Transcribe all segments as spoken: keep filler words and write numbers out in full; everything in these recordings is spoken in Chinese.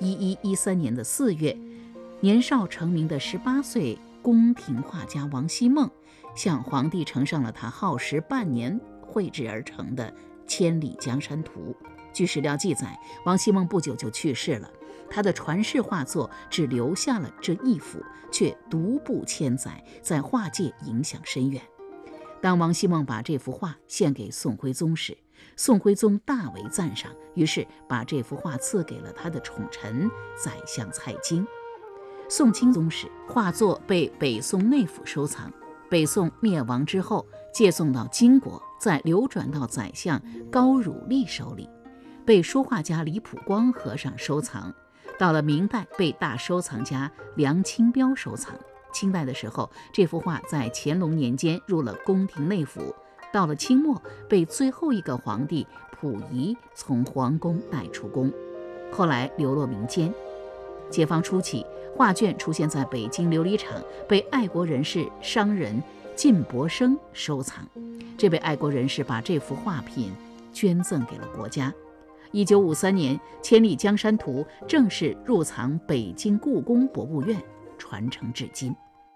一一一三年的四月，年少成名的十八岁宫廷画家王希孟向皇帝呈上了他耗时半年绘制而成的《千里江山图》。据史料记载，王希孟不久就去世了，他的传世画作只留下了这一幅，却独步千载，在画界影响深远。当王希孟把这幅画献给宋徽宗时，宋徽宗大为赞赏，于是把这幅画赐给了他的宠臣宰相蔡京。宋钦宗时，画作被北宋内府收藏，北宋灭亡之后借送到金国，再流转到宰相高汝丽手里，被书画家李普光和尚收藏。到了明代，被大收藏家梁清标收藏。清代的时候，这幅画在乾隆年间入了宫廷内府，到了清末，被最后一个皇帝溥仪从皇宫带出宫，后来流落民间。解放初期，画卷出现在北京琉璃厂，被爱国人士、商人靳伯生收藏。这位爱国人士把这幅画品捐赠给了国家。一九五三年，《千里江山图》正式入藏北京故宫博物院，传承至今。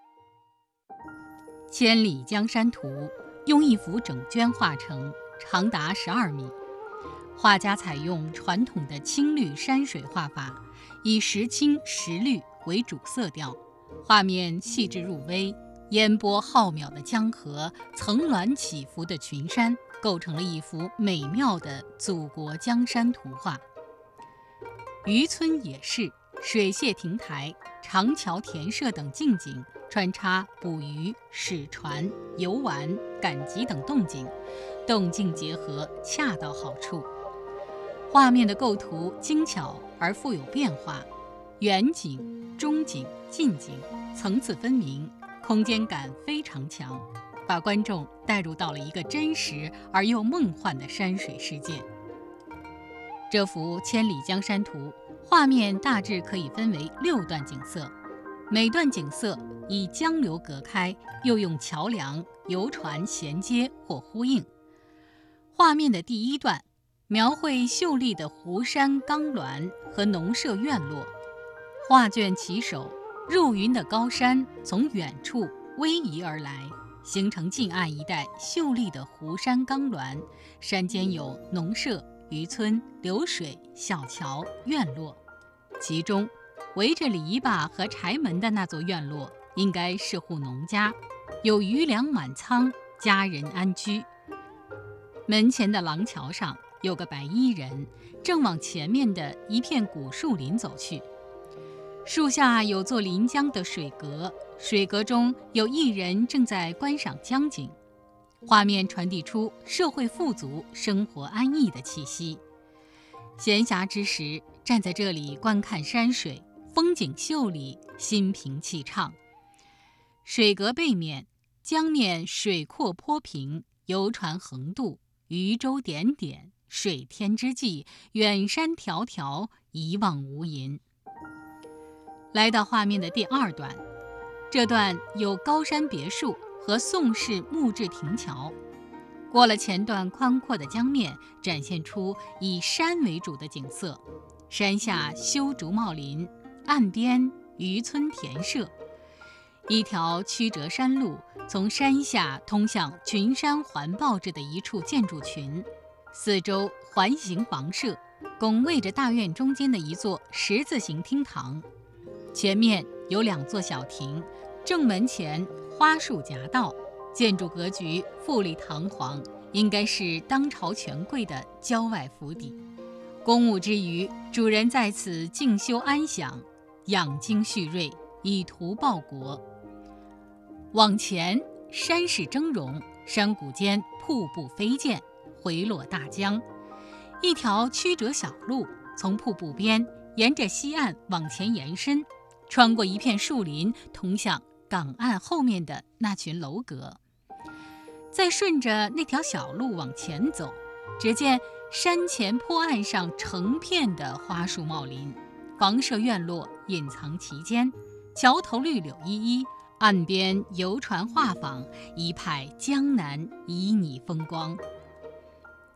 《千里江山图》用一幅整卷画成，长达十二米。画家采用传统的青绿山水画法，以时青时绿为主色调，画面细致入微，烟波浩渺的江河，层峦起伏的群山，构成了一幅美妙的祖国江山图画。渔村野市、水榭亭台、长桥田舍等近景，穿插捕鱼、驶船、游玩、赶集等动静，动静结合，恰到好处。画面的构图精巧而富有变化，远景、中景、近景层次分明，空间感非常强，把观众带入到了一个真实而又梦幻的山水世界。这幅《千里江山图》画面大致可以分为六段景色，每段景色以江流隔开，又用桥梁、游船衔接或呼应。画面的第一段描绘秀丽的湖山冈峦和农舍院落，画卷起手，入云的高山从远处逶迤而来，形成近岸一带秀丽的湖山冈峦，山间有农舍、渔村、流水、小桥、院落。其中围着篱笆和柴门的那座院落，应该是户农家，有余粮满仓，家人安居。门前的廊桥上有个白衣人，正往前面的一片古树林走去。树下有座临江的水阁，水阁中有一人正在观赏江景。画面传递出社会富足、生活安逸的气息。闲暇之时，站在这里观看山水，风景秀丽，心平气畅。水阁背面，江面水阔坡平，游船横渡，渔舟点点，水天之际，远山迢迢，一望无垠。来到画面的第二段，这段有高山别墅和宋式木质亭桥。过了前段宽阔的江面，展现出以山为主的景色，山下修竹茂林，岸边渔村田舍。一条曲折山路从山下通向群山环抱着的一处建筑群，四周环形房舍，拱卫着大院中间的一座十字形厅堂。前面有两座小亭，正门前花树夹道，建筑格局富丽堂皇，应该是当朝权贵的郊外府邸。公务之余，主人在此静修安享，养精蓄锐，以图报国。往前，山势峥嵘，山谷间瀑布飞溅，回落大江。一条曲折小路从瀑布边沿着西岸往前延伸，穿过一片树林，通向港岸后面的那群楼阁。再顺着那条小路往前走，只见山前坡岸上成片的花树茂林，房舍院落隐藏其间，桥头绿柳依依，岸边游船画舫，一派江南旖旎风光。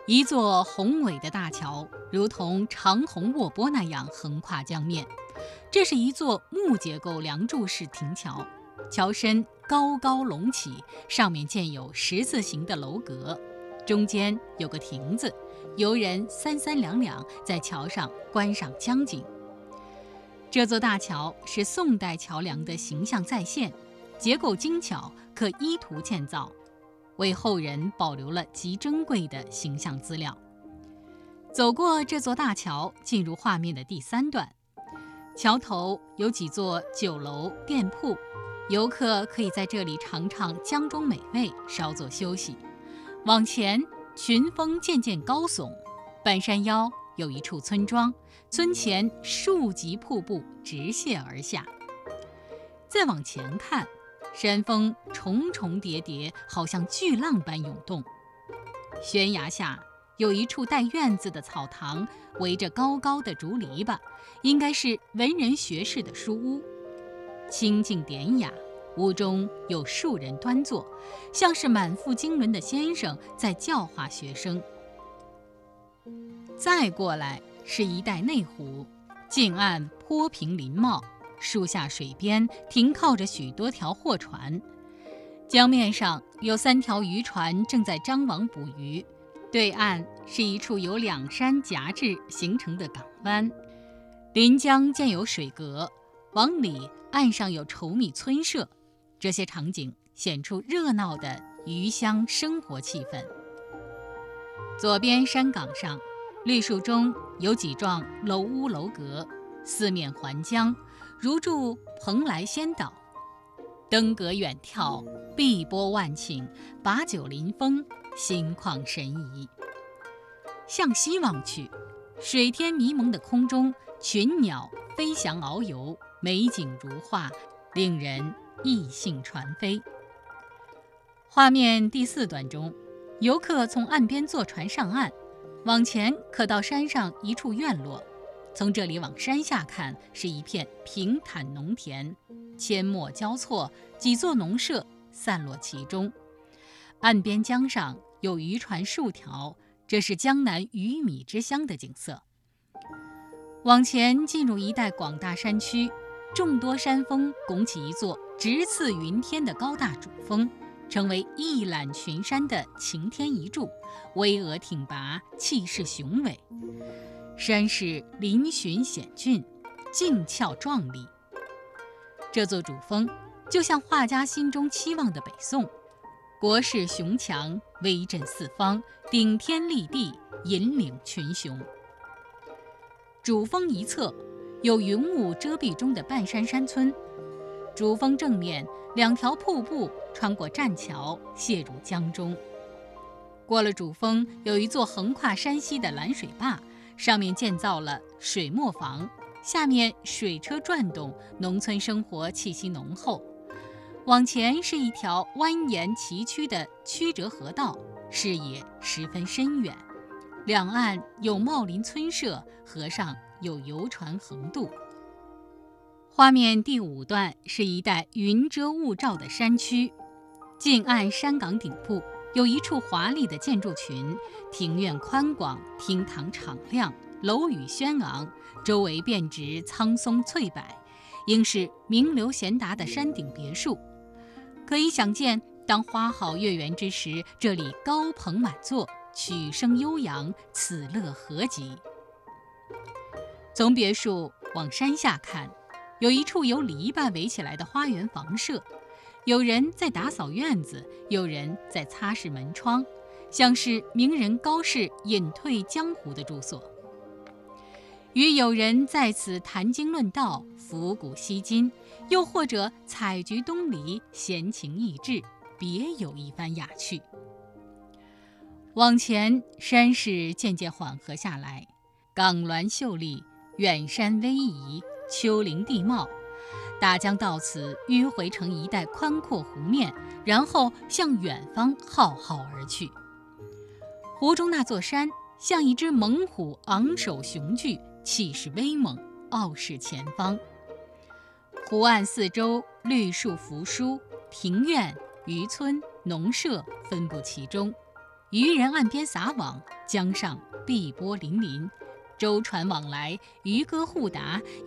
一座宏伟的大桥如同长虹卧波那样横跨江面。这是一座木结构梁柱式亭桥，桥身高高隆起，上面建有十字形的楼阁，中间有个亭子，游人三三两两在桥上观赏江景。这座大桥是宋代桥梁的形象再现，结构精巧，可依图建造，为后人保留了极珍贵的形象资料。走过这座大桥，进入画面的第三段。桥头有几座酒楼店铺，游客可以在这里尝尝江中美味，稍作休息。往前，群峰渐渐高耸，半山腰有一处村庄，村前数级瀑布直泻而下。再往前看，山峰重重叠叠，好像巨浪般涌动。悬崖下有一处带院子的草堂，围着高高的竹篱笆，应该是文人学士的书屋。清静典雅，屋中有数人端坐，像是满腹经纶的先生在教化学生。再过来是一带内湖，近岸坡平林茂，树下水边停靠着许多条货船，江面上有三条渔船正在张网捕鱼，对岸是一处由两山夹峙形成的港湾，临江建有水阁，往里岸上有稠密村舍，这些场景显出热闹的渔乡生活气氛。左边山岗上，绿树中有几幢楼屋楼阁，四面环江，如筑蓬莱仙岛。登阁远眺，碧波万顷，把酒临风，心旷神怡。向西望去，水天迷蒙的空中，群鸟飞翔遨游，美景如画，令人意兴传飞。画面第四段中，游客从岸边坐船上岸，往前可到山上一处院落，从这里往山下看，是一片平坦农田，阡陌交错，几座农舍散落其中。岸边江上有渔船数条，这是江南鱼米之乡的景色。往前进入一带广大山区，众多山峰拱起一座直刺云天的高大主峰，成为一览群山的擎天一柱，巍峨挺拔，气势雄伟。山势嶙峋险峻，静峭壮丽。这座主峰就像画家心中期望的北宋，国势雄强，威震四方，顶天立地，引领群雄。主峰一侧有云雾遮蔽中的半山山村，主峰正面两条瀑布穿过栈桥，泻入江中。过了主峰，有一座横跨山溪的拦水坝，上面建造了水磨房，下面水车转动，农村生活气息浓厚。往前是一条蜿蜒崎岖的曲折河道，视野十分深远，两岸有茂林村舍，河上有游船横渡。画面第五段是一带云遮雾罩的山区，近岸山岗顶部有一处华丽的建筑群，庭院宽广，厅堂敞亮，楼宇轩昂，周围遍植苍松翠柏，应是名流贤达的山顶别墅。可以想见，当花好月圆之时，这里高朋满座，曲声悠扬，此乐何极。从别墅往山下看，有一处由篱笆围起来的花园房舍，有人在打扫院子，有人在擦拭门窗，像是名人高士隐退江湖的住所。与友人在此谈经论道，抚古惜今，又或者采菊东篱，闲情逸致，别有一番雅趣。往前，山势渐渐缓和下来，港峦秀丽，远山逶迤，丘陵地貌。大江到此迂回成一带宽阔湖面，然后向远方浩浩而去。湖中那座山像一只猛虎，昂首雄踞，气势威猛，傲视前方。湖岸四周绿树扶疏，庭院、渔村、农舍分布其中， 渔人岸边撒网，江上碧波粼粼，舟船往来，渔歌互答，